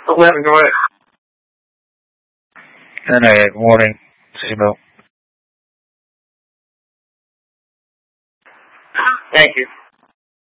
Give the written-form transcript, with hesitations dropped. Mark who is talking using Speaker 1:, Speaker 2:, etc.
Speaker 1: 11, go ahead.
Speaker 2: 10-8, warning, seatbelt.
Speaker 1: Thank you.